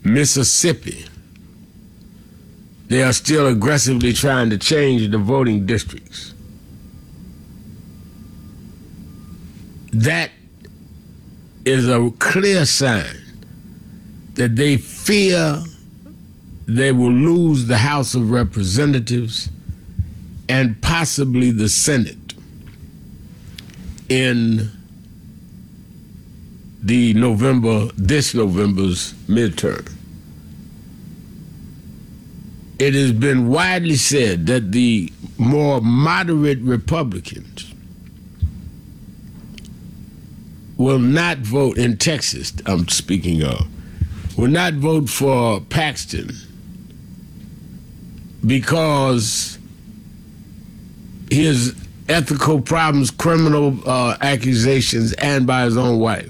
Mississippi, they are still aggressively trying to change the voting districts. That is a clear sign that they fear they will lose the House of Representatives and possibly the Senate in this November's midterm. It has been widely said that the more moderate Republicans will not vote in Texas, I'm speaking of, will not vote for Paxton because his ethical problems, criminal accusations, and by his own wife.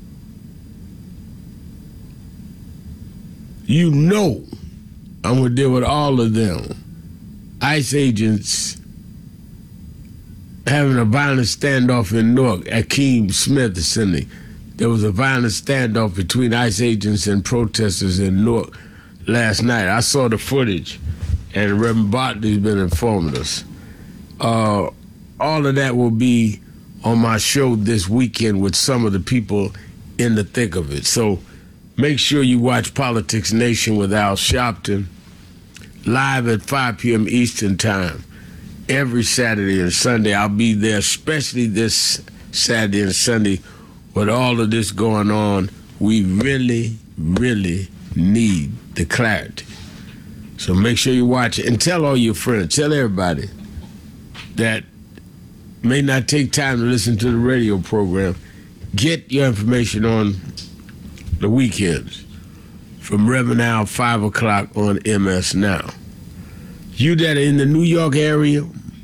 You know, I'm going to deal with all of them. ICE agents having a violent standoff in Newark. Akeem Smith is sending. There was a violent standoff between ICE agents and protesters in Newark last night. I saw the footage, and Reverend Bartley's been informing us. All of that will be on my show this weekend with some of the people in the thick of it. So make sure you watch Politics Nation with Al Sharpton live at 5 p.m. Eastern Time every Saturday and Sunday. I'll be there, especially this Saturday and Sunday with all of this going on. We really, really need the clarity. So make sure you watch it and tell all your friends, tell everybody that may not take time to listen to the radio program. Get your information on the weekends from Reverend Al, 5 o'clock on MS Now. You that are in the New York area,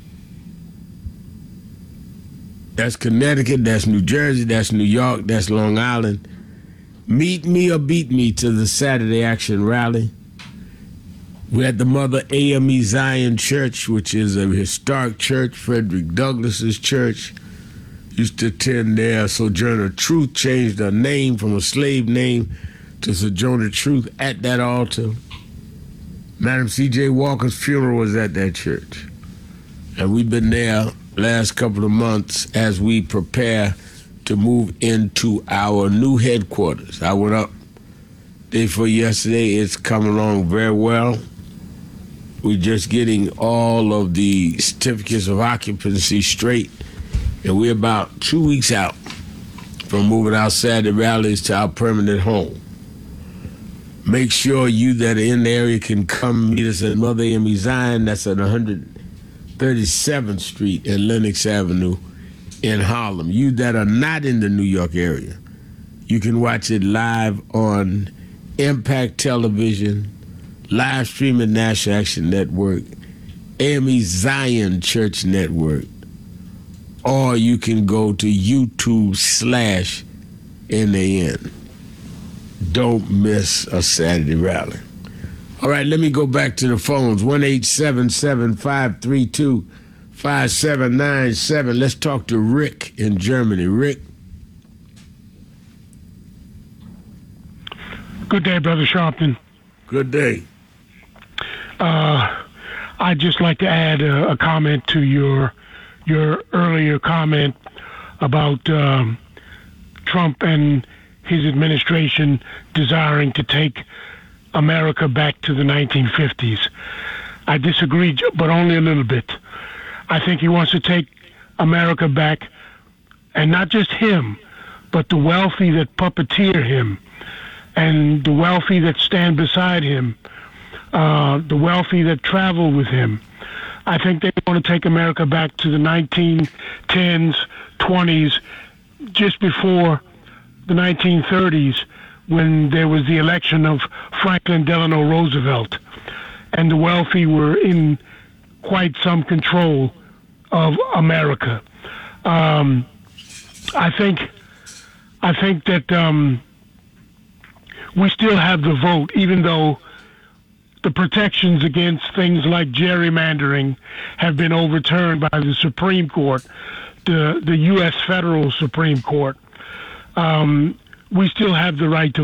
that's Connecticut, that's New Jersey, that's New York, that's Long Island, meet me or beat me to the Saturday Action Rally. We're at the Mother AME Zion Church, which is a historic church, Frederick Douglass's church. Used to attend there. Sojourner Truth changed her name from a slave name to Sojourner Truth at that altar. Madam C.J. Walker's funeral was at that church. And we've been there last couple of months as we prepare to move into our new headquarters. I went up day before yesterday. It's coming along very well. We're just getting all of the certificates of occupancy straight, and we're about 2 weeks out from moving our Saturday rallies to our permanent home. Make sure you that are in the area can come meet us at Mother AME Zion. That's at 137th Street and Lenox Avenue in Harlem. You that are not in the New York area, you can watch it live on Impact Television, live streaming National Action Network, AME Zion Church Network, or you can go to YouTube/NAN. Don't miss a Saturday rally. All right, let me go back to the phones. 1-877-532-5797. Let's talk to Rick in Germany. Rick. Good day, Brother Sharpton. Good day. I'd just like to add a comment to your earlier comment about Trump and his administration desiring to take America back to the 1950s. I disagree, but only a little bit. I think he wants to take America back, and not just him, but the wealthy that puppeteer him, and the wealthy that stand beside him, the wealthy that travel with him. I think they want to take America back to the 1910s, 20s, just before the 1930s, when there was the election of Franklin Delano Roosevelt, and the wealthy were in quite some control of America. I think that we still have the vote, even though the protections against things like gerrymandering have been overturned by the Supreme Court, the U.S. Federal Supreme Court. We still have the right to